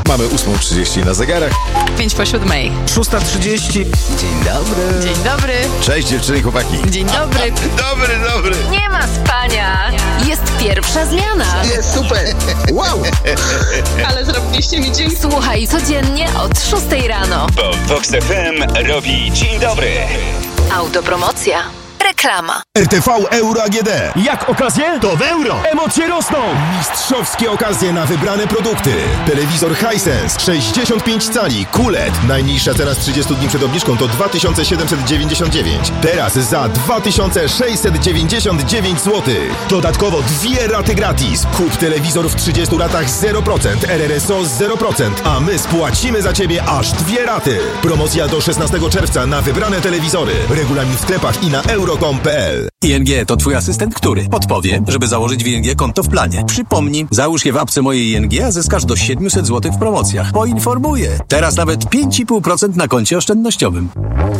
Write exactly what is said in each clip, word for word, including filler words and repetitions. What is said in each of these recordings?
Mamy ósma trzydzieści na zegarach. Pięć po siódmej. szósta trzydzieści. Dzień dobry. Dzień dobry. Cześć dziewczyny i chłopaki. Dzień dobry. Dobry, dobry. Nie ma spania. Jest pierwsza zmiana. Jest super. Wow. Ale zrobiliście mi dzień. Słuchaj codziennie od szóstej rano. Bo Vox F M robi dzień dobry. Autopromocja. Reklama. R T V Euro A G D. Jak okazje? To w euro. Emocje rosną. Mistrzowskie okazje na wybrane produkty. Telewizor Hisense sześćdziesiąt pięć cali Q L E D. Najniższa cena z trzydziestu dni przed obniżką to dwa tysiące siedemset dziewięćdziesiąt dziewięć. Teraz za dwa tysiące sześćset dziewięćdziesiąt dziewięć złotych. Dodatkowo dwie raty gratis. Kup telewizor w trzydziestu latach zero procent, R R S O zero procent, a my spłacimy za Ciebie aż dwie raty. Promocja do szesnastego czerwca na wybrane telewizory. Regulamin w sklepach i na euro kropka com kropka p l. I N G to twój asystent, który podpowie, żeby założyć w I N G konto w planie. Przypomnij, załóż je w apce mojej I N G, a zyskasz do siedemset złotych w promocjach. Poinformuję. Teraz nawet pięć i pół procent na koncie oszczędnościowym.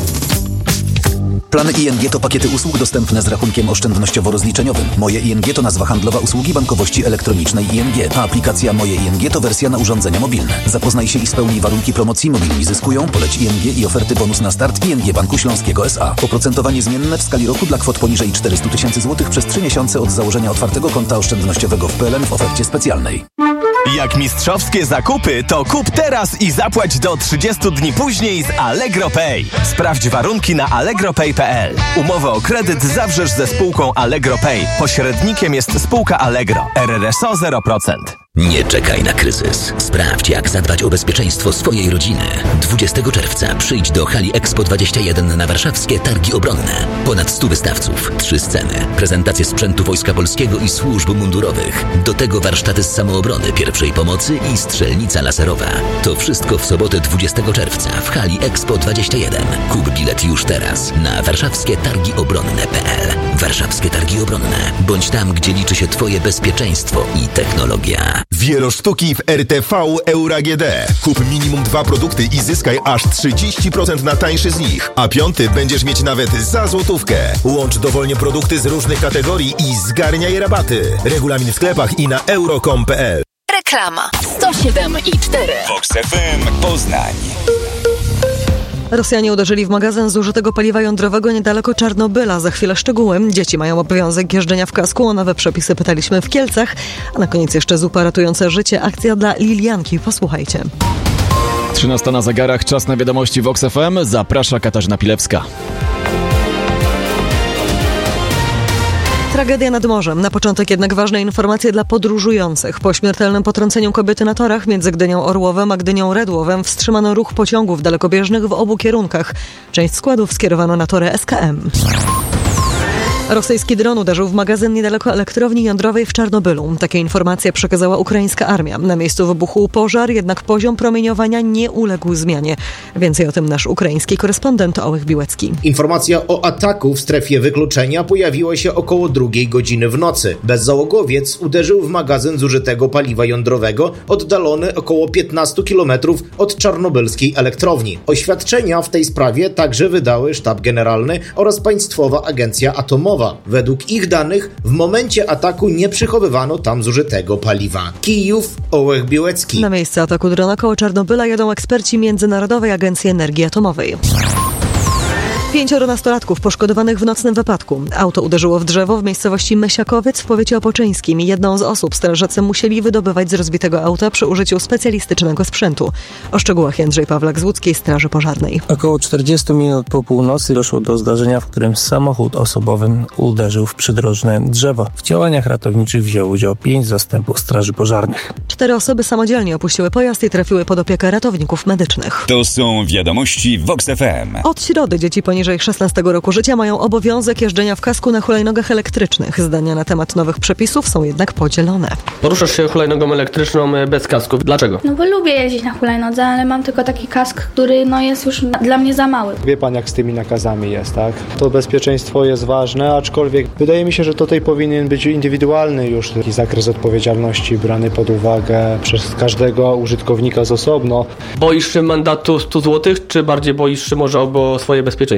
Plany I N G to pakiety usług dostępne z rachunkiem oszczędnościowo-rozliczeniowym. Moje I N G to nazwa handlowa usługi bankowości elektronicznej I N G, a aplikacja Moje I N G to wersja na urządzenia mobilne. Zapoznaj się i spełnij warunki promocji Mobilni Zyskują, poleć I N G i oferty bonus na start I N G Banku Śląskiego S A. Oprocentowanie zmienne w skali roku dla kwot poniżej czterysta tysięcy złotych przez trzy miesiące od założenia otwartego konta oszczędnościowego w P L N w ofercie specjalnej. Jak mistrzowskie zakupy, to kup teraz i zapłać do trzydziestu dni później z Allegro Pay. Sprawdź warunki na allegro pay kropka p l. Umowę o kredyt zawrzesz ze spółką Allegro Pay. Pośrednikiem jest spółka Allegro. R R S O zero procent. Nie czekaj na kryzys. Sprawdź, jak zadbać o bezpieczeństwo swojej rodziny. dwudziestego czerwca przyjdź do hali Expo dwadzieścia jeden na warszawskie Targi Obronne. Ponad stu wystawców, trzy sceny, prezentacje sprzętu Wojska Polskiego i służb mundurowych. Do tego warsztaty z samoobrony, pierwszej pomocy i strzelnica laserowa. To wszystko w sobotę dwudziestego czerwca w hali Expo dwadzieścia jeden. Kup bilet już teraz na warszawskie targi obronne kropka p l. Warszawskie Targi Obronne. Bądź tam, gdzie liczy się twoje bezpieczeństwo i technologia. Wielosztuki w R T V Euro A G D. Kup minimum dwa produkty i zyskaj aż trzydzieści procent na tańszy z nich, a piąty będziesz mieć nawet za złotówkę. Łącz dowolnie produkty z różnych kategorii i zgarniaj rabaty. Regulamin w sklepach i na euro kropka com kropka p l. Reklama. sto siedem i cztery. Vox F M Poznań. Rosjanie uderzyli w magazyn zużytego paliwa jądrowego niedaleko Czarnobyla. Za chwilę szczegóły. Dzieci mają obowiązek jeżdżenia w kasku. O nowe przepisy pytaliśmy w Kielcach. A na koniec jeszcze zupa ratująca życie. Akcja dla Lilianki. Posłuchajcie. trzynasta na zegarach. Czas na wiadomości Vox F M. Zaprasza Katarzyna Pilewska. Tragedia nad morzem. Na początek jednak ważne informacje dla podróżujących. Po śmiertelnym potrąceniu kobiety na torach między Gdynią Orłowem a Gdynią Redłowem wstrzymano ruch pociągów dalekobieżnych w obu kierunkach. Część składów skierowano na tory S K M. Rosyjski dron uderzył w magazyn niedaleko elektrowni jądrowej w Czarnobylu. Takie informacje przekazała ukraińska armia. Na miejscu wybuchł pożar, jednak poziom promieniowania nie uległ zmianie. Więcej o tym nasz ukraiński korespondent Ołech Biłecki. Informacja o ataku w strefie wykluczenia pojawiła się około drugiej godziny w nocy. Bezzałogowiec uderzył w magazyn zużytego paliwa jądrowego oddalony około piętnaście kilometrów od czarnobylskiej elektrowni. Oświadczenia w tej sprawie także wydały Sztab Generalny oraz Państwowa Agencja Atomowa. Według ich danych w momencie ataku nie przychowywano tam zużytego paliwa. Kijów, Ołech Biłecki. Na miejsce ataku drona koło Czarnobyla jadą eksperci Międzynarodowej Agencji Energii Atomowej. Pięcioro nastolatków poszkodowanych w nocnym wypadku. Auto uderzyło w drzewo w miejscowości Mysiakowiec w powiecie opoczyńskim. Jedną z osób strażacy musieli wydobywać z rozbitego auta przy użyciu specjalistycznego sprzętu. O szczegółach Jędrzej Pawlak z łódzkiej Straży Pożarnej. Około czterdzieści minut po północy doszło do zdarzenia, w którym samochód osobowy uderzył w przydrożne drzewo. W działaniach ratowniczych wzięło udział pięć zastępów straży pożarnych. Cztery osoby samodzielnie opuściły pojazd i trafiły pod opiekę ratowników medycznych. To są wiadomości Vox F M. Od środy dzieci poniżej szesnastego roku życia mają obowiązek jeżdżenia w kasku na hulajnogach elektrycznych. Zdania na temat nowych przepisów są jednak podzielone. Poruszasz się hulajnogą elektryczną bez kasku. Dlaczego? No bo lubię jeździć na hulajnodze, ale mam tylko taki kask, który no jest już dla mnie za mały. Wie pan, jak z tymi nakazami jest, tak? To bezpieczeństwo jest ważne, aczkolwiek wydaje mi się, że tutaj powinien być indywidualny już taki zakres odpowiedzialności brany pod uwagę przez każdego użytkownika z osobno. Boisz się mandatu stu złotych, czy bardziej boisz się może o swoje bezpieczeństwo?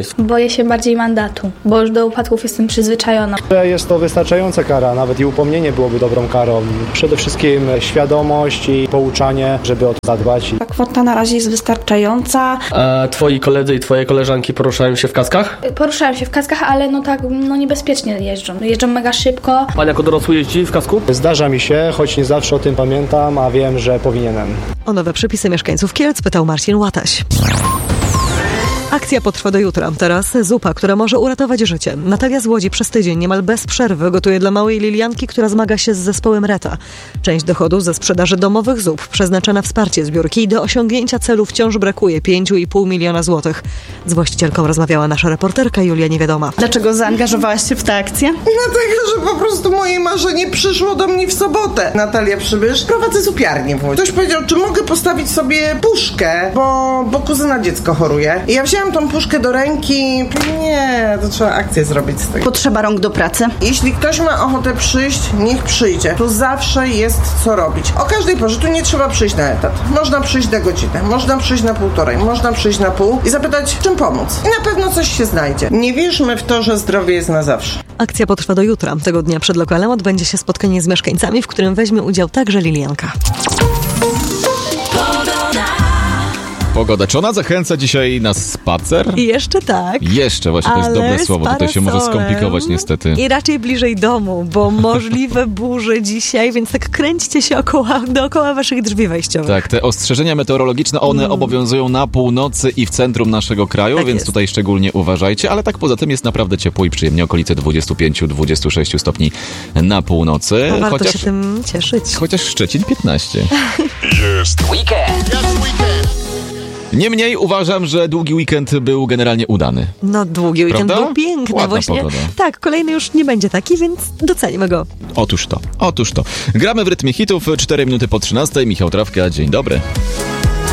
jest? Boję się bardziej mandatu, bo już do upadków jestem przyzwyczajona. Jest to wystarczająca kara, nawet i upomnienie byłoby dobrą karą. Przede wszystkim świadomość i pouczanie, żeby o to zadbać. Ta kwota na razie jest wystarczająca. A twoi koledzy i twoje koleżanki poruszają się w kaskach? Poruszają się w kaskach, ale no tak, no niebezpiecznie jeżdżą. Jeżdżą mega szybko. Pan jako dorosły jeździ w kasku? Zdarza mi się, choć nie zawsze o tym pamiętam, a wiem, że powinienem. O nowe przepisy mieszkańców Kielc pytał Marcin Łataś. Akcja potrwa do jutra. Teraz zupa, która może uratować życie. Natalia z Łodzi przez tydzień niemal bez przerwy gotuje dla małej Lilianki, która zmaga się z zespołem Reta. Część dochodu ze sprzedaży domowych zup przeznacza na wsparcie zbiórki i do osiągnięcia celu wciąż brakuje pięć i pół miliona złotych. Z właścicielką rozmawiała nasza reporterka Julia Niewiadoma. Dlaczego zaangażowałaś się w tę akcję? Dlatego, że po prostu moje marzenie przyszło do mnie w sobotę. Natalia Przybysz, prowadzę zupiarnię w Łodzi. Ktoś powiedział, czy mogę postawić sobie puszkę, bo, bo kuzyna dziecko choruje. I ja wziąłem tą puszkę do ręki. Nie, to trzeba akcję zrobić z tego. Potrzeba rąk do pracy. Jeśli ktoś ma ochotę przyjść, niech przyjdzie. Tu zawsze jest co robić. O każdej porze, tu nie trzeba przyjść na etat. Można przyjść na godzinę, można przyjść na półtorej, można przyjść na pół i zapytać, czym pomóc. I na pewno coś się znajdzie. Nie wierzmy w to, że zdrowie jest na zawsze. Akcja potrwa do jutra. Tego dnia przed lokalem odbędzie się spotkanie z mieszkańcami, w którym weźmie udział także Lilianka. Pogoda. Czy ona zachęca dzisiaj na spacer? I jeszcze tak. Jeszcze, właśnie to jest dobre słowo. Tutaj się może skomplikować niestety. I raczej bliżej domu, bo możliwe burze dzisiaj, więc tak kręćcie się okoła, dookoła waszych drzwi wejściowych. Tak, te ostrzeżenia meteorologiczne, one mm. obowiązują na północy i w centrum naszego kraju, tak więc jest. Tutaj szczególnie uważajcie, ale tak poza tym jest naprawdę ciepło i przyjemnie, okolice dwadzieścia pięć do dwudziestu sześciu stopni na północy. No, warto chociaż, się tym cieszyć. Chociaż Szczecin piętnaście. Jest weekend. Jest weekend. Niemniej uważam, że długi weekend był generalnie udany. No długi weekend Prawda? był piękny. Ładna właśnie. Pogoda. Tak, kolejny już nie będzie taki, więc docenimy go. Otóż to, otóż to. Gramy w rytmie hitów, cztery minuty po trzynastej. Michał Trawka, dzień dobry.